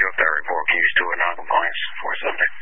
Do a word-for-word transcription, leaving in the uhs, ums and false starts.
you up that report. Can you just do a non-compliance for subject?